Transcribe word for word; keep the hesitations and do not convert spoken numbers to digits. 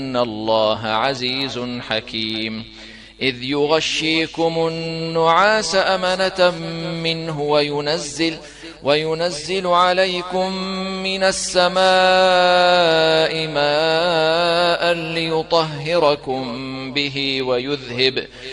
إن الله عزيز حكيم إذ يغشيكم النعاس أمنة منه وينزل, وينزل عليكم من السماء ماء ليطهركم به ويذهب